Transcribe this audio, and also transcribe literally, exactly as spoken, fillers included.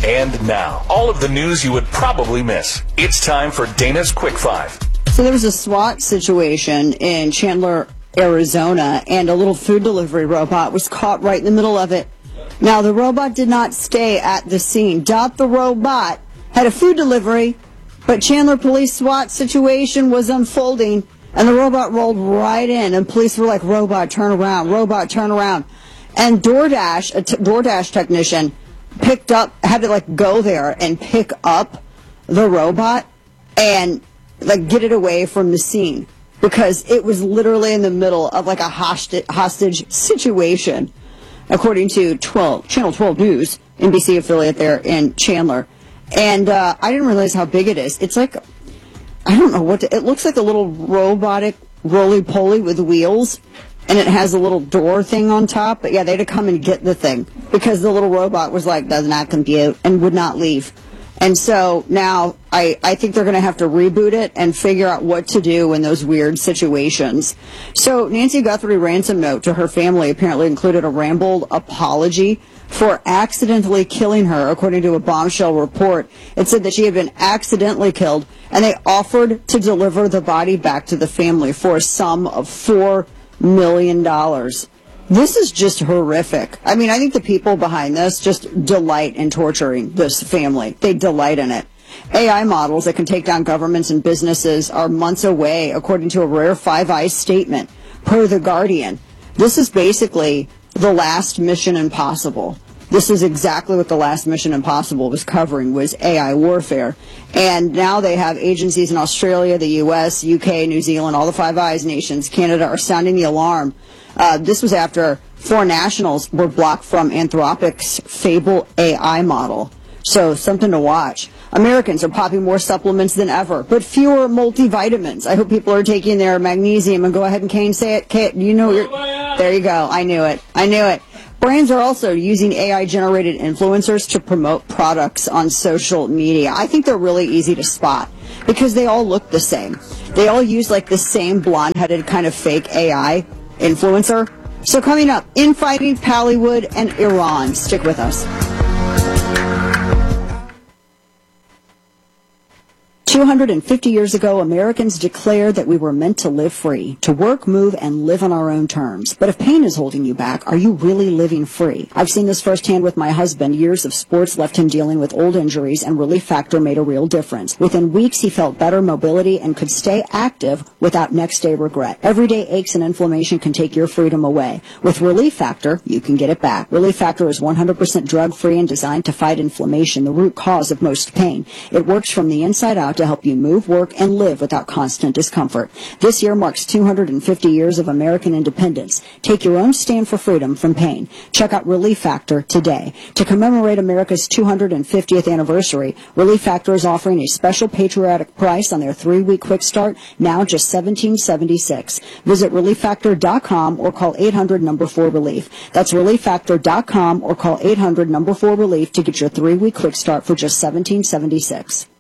And now, all of the news you would probably miss. It's time for Dana's Quick Five. So there was a SWAT situation in Chandler, Arizona, and a little food delivery robot was caught right in the middle of it. Now, the robot did not stay at the scene. Dot the robot had a food delivery, but Chandler police SWAT situation was unfolding, and the robot rolled right in, and police were like, robot, turn around, robot, turn around. And DoorDash, a t- DoorDash technician, picked up, had to like go there and pick up the robot and like get it away from the scene because it was literally in the middle of like a hostage, hostage situation, according to twelve, Channel twelve News, N B C affiliate there in Chandler. And uh, I didn't realize how big it is. It's like, I don't know what to, it looks like a little robotic roly-poly with wheels. And it has a little door thing on top. But yeah, they had to come and get the thing because the little robot was like, does not compute and would not leave. And so now I, I think they're going to have to reboot it and figure out what to do in those weird situations. So Nancy Guthrie ransom note to her family apparently included a rambled apology for accidentally killing her, according to a bombshell report. It said that she had been accidentally killed, and they offered to deliver the body back to the family for a sum of four million dollars. This is just horrific. I mean, I think the people behind this just delight in torturing this family. They delight in it. A I models that can take down governments and businesses are months away, according to a rare Five Eyes statement, per The Guardian. This is basically the last Mission Impossible. This is exactly what the last Mission Impossible was covering, was A I warfare. And now they have agencies in Australia, the U S, U K, New Zealand, all the Five Eyes nations, Canada, are sounding the alarm. Uh, this was after four nationals were blocked from Anthropic's Fable A I model. So something to watch. Americans are popping more supplements than ever, but fewer multivitamins. I hope people are taking their magnesium. And go ahead and Kane, say it. Kane, you know you're, there you go. I knew it. I knew it. Brands are also using A I-generated influencers to promote products on social media. I think they're really easy to spot because they all look the same. They all use like the same blonde-headed kind of fake A I influencer. So coming up, infighting, Pallywood, and Iran. Stick with us. two hundred fifty years ago, Americans declared that we were meant to live free, to work, move, and live on our own terms. But if pain is holding you back, are you really living free? I've seen this firsthand with my husband. Years of sports left him dealing with old injuries, and Relief Factor made a real difference. Within weeks, he felt better mobility and could stay active without next-day regret. Everyday aches and inflammation can take your freedom away. With Relief Factor, you can get it back. Relief Factor is one hundred percent drug-free and designed to fight inflammation, the root cause of most pain. It works from the inside out to help you move, work, and live without constant discomfort. This year marks two hundred fifty years of American independence. Take your own stand for freedom from pain. Check out Relief Factor today. To commemorate America's two hundred fiftieth anniversary, Relief Factor is offering a special patriotic price on their three-week quick start, now just seventeen seventy-six. Visit relief factor dot com or call eight hundred number four relief. That's relief factor dot com or call eight hundred number four relief to get your three-week quick start for just seventeen seventy-six.